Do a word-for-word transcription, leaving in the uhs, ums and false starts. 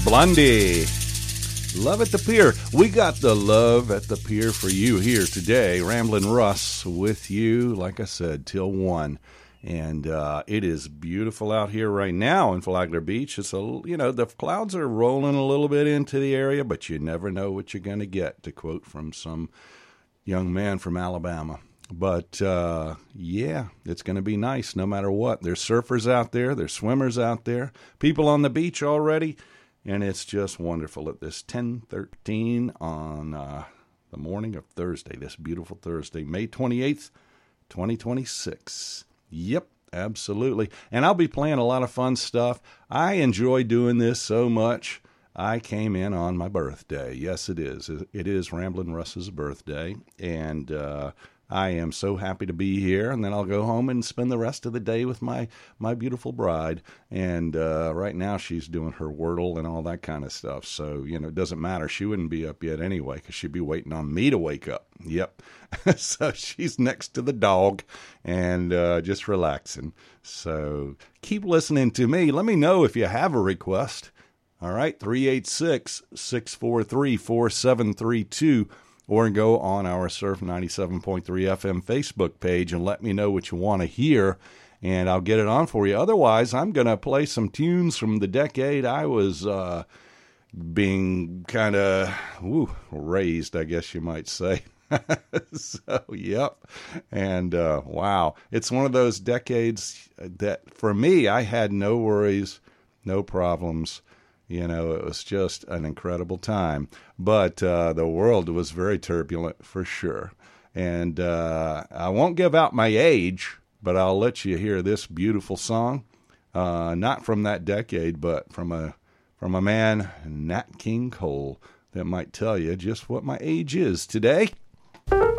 Blondie. Love at the Pier. We got the love at the Pier for you here today. Ramblin' Russ with you, like I said, till one. And uh, it is beautiful out here right now in Flagler Beach. It's a, you know, the clouds are rolling a little bit into the area, but you never know what you're going to get, to quote from some young man from Alabama. But, uh, yeah, it's going to be nice no matter what. There's surfers out there. There's swimmers out there. People on the beach already. And it's just wonderful at this ten thirteen on uh, the morning of Thursday, this beautiful Thursday, May twenty-eighth, twenty twenty-six. Yep, absolutely. And I'll be playing a lot of fun stuff. I enjoy doing this so much. I came in on my birthday. Yes, it is. It is Ramblin' Russ's birthday. And uh, I am so happy to be here. And then I'll go home and spend the rest of the day with my, my beautiful bride. And uh, right now she's doing her Wordle and all that kind of stuff. So, you know, it doesn't matter. She wouldn't be up yet anyway because she'd be waiting on me to wake up. Yep. So she's next to the dog and uh, just relaxing. So keep listening to me. Let me know if you have a request. All right, three eight six, six four three, four seven three two. Or go on our Surf ninety-seven point three F M Facebook page and let me know what you want to hear, and I'll get it on for you. Otherwise, I'm going to play some tunes from the decade I was uh, being kind of raised, I guess you might say. So, yep. And, uh, wow, it's one of those decades that, for me, I had no worries, no problems. You know, it was just an incredible time. But uh, the world was very turbulent, for sure. And uh, I won't give out my age, but I'll let you hear this beautiful song. Uh, not from that decade, but from a from a man, Nat King Cole, that might tell you just what my age is today.